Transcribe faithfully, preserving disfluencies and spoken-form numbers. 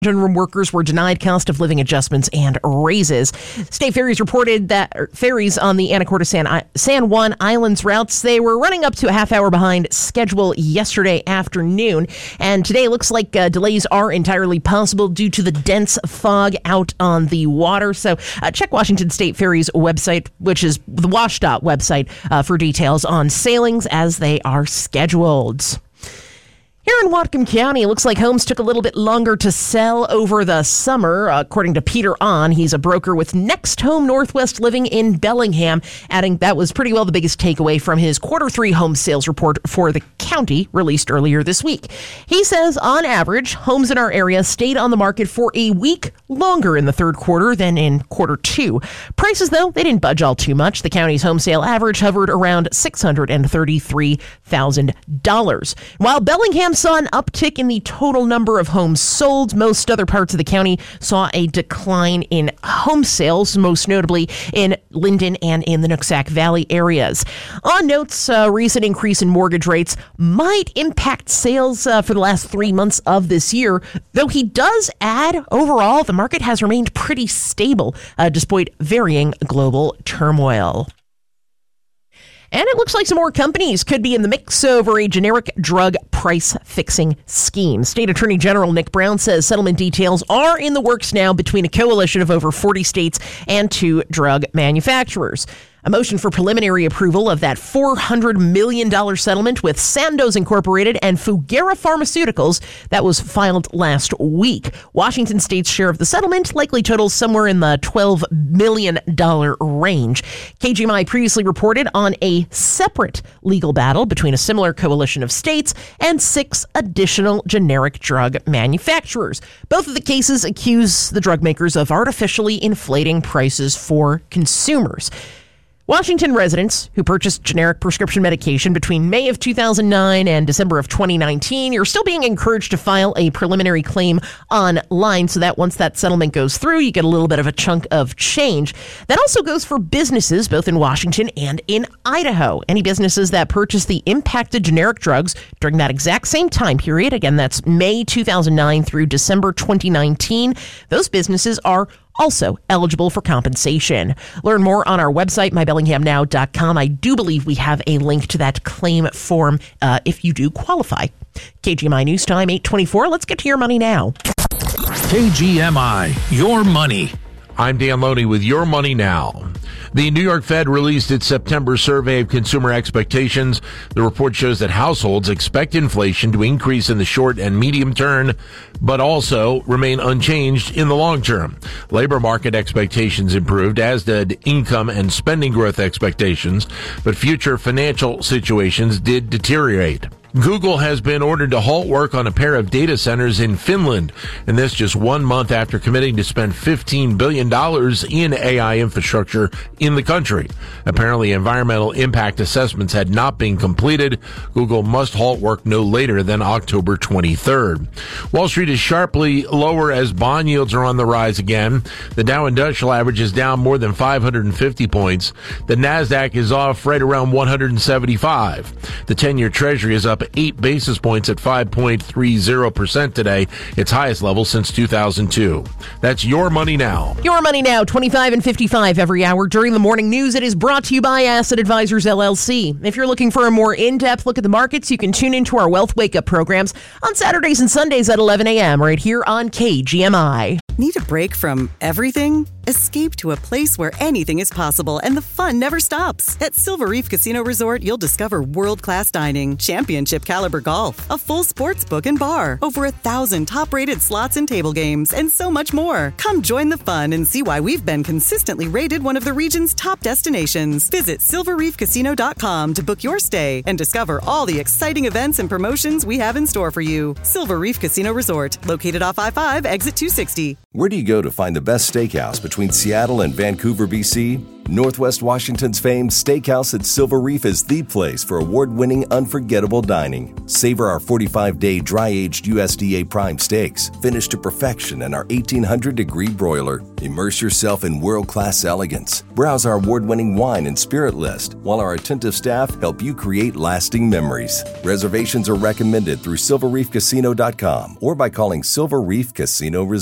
Room workers were denied cost of living adjustments and raises. State Ferries reported that er, ferries on the Anacortes San, San Juan Islands routes, they were running up to a half hour behind schedule yesterday afternoon. And today looks like uh, delays are entirely possible due to the dense fog out on the water. So uh, check Washington State Ferries website, which is the WashDOT website, uh, for details on sailings as they are scheduled. Here in Whatcom County, it looks like homes took a little bit longer to sell over the summer. According to Peter Ahn, he's a broker with Next Home Northwest Living in Bellingham, adding that was pretty well the biggest takeaway from his quarter three home sales report for the county released earlier this week. He says, on average, homes in our area stayed on the market for a week longer in the third quarter than in quarter two. Prices, though, they didn't budge all too much. The county's home sale average hovered around six hundred thirty-three thousand dollars. While Bellingham saw an uptick in the total number of homes sold, most other parts of the county saw a decline in home sales, most notably in Linden and in the Nooksack Valley areas. On notes, a recent increase in mortgage rates might impact sales uh, for the last three months of this year, though he does add overall the market has remained pretty stable uh, despite varying global turmoil. And it looks like some more companies could be in the mix over a generic drug price-fixing scheme. State Attorney General Nick Brown says settlement details are in the works now between a coalition of over forty states and two drug manufacturers. A motion for preliminary approval of that four hundred million dollars settlement with Sandoz Incorporated and Fugera Pharmaceuticals that was filed last week. Washington State's share of the settlement likely totals somewhere in the twelve million dollars range. K G M I previously reported on a separate legal battle between a similar coalition of states and six additional generic drug manufacturers. Both of the cases accuse the drug makers of artificially inflating prices for consumers. Washington residents who purchased generic prescription medication between May of two thousand nine and December of twenty nineteen are still being encouraged to file a preliminary claim online so that once that settlement goes through, you get a little bit of a chunk of change. That also goes for businesses both in Washington and in Idaho. Any businesses that purchase the impacted generic drugs during that exact same time period, again, that's May two thousand nine through December twenty nineteen, those businesses are also eligible for compensation. Learn more on our website, my bellingham now dot com. I do believe we have a link to that claim form uh, if you do qualify. K G M I News Time, eight twenty-four. Let's get to your money now. K G M I, your money. I'm Dan Loney with Your Money Now. The New York Fed released its September survey of consumer expectations. The report shows that households expect inflation to increase in the short and medium term, but also remain unchanged in the long term. Labor market expectations improved, as did income and spending growth expectations, but future financial situations did deteriorate. Google has been ordered to halt work on a pair of data centers in Finland, and this just one month after committing to spend fifteen billion dollars in A I infrastructure in the country. Apparently, environmental impact assessments had not been completed. Google must halt work no later than October twenty-third. Wall Street is sharply lower as bond yields are on the rise again. The Dow Industrial Average is down more than five hundred fifty points. The NASDAQ is off right around one hundred seventy-five. The ten-year Treasury is up eight basis points at five point three zero percent today, its highest level since two thousand two. That's Your Money Now. Your Money Now, twenty-five and fifty-five every hour during the morning news. It is brought to you by Asset Advisors, L L C. If you're looking for a more in-depth look at the markets, you can tune into our Wealth Wake-Up programs on Saturdays and Sundays at eleven a.m. right here on K G M I. Need a break from everything? Escape to a place where anything is possible and the fun never stops. At Silver Reef Casino Resort, you'll discover world-class dining, championship caliber golf, a full sports book and bar, over a thousand top-rated slots and table games, and so much more. Come join the fun and see why we've been consistently rated one of the region's top destinations. Visit silver reef casino dot com to book your stay and discover all the exciting events and promotions we have in store for you. Silver Reef Casino Resort, located off I five, exit two sixty. Where do you go to find the best steakhouse between Seattle and Vancouver, B C? Northwest Washington's famed Steakhouse at Silver Reef is the place for award-winning, unforgettable dining. Savor our forty-five day dry-aged U S D A prime steaks, finished to perfection in our eighteen hundred degree broiler. Immerse yourself in world-class elegance. Browse our award-winning wine and spirit list, while our attentive staff help you create lasting memories. Reservations are recommended through silver reef casino dot com or by calling Silver Reef Casino Resort.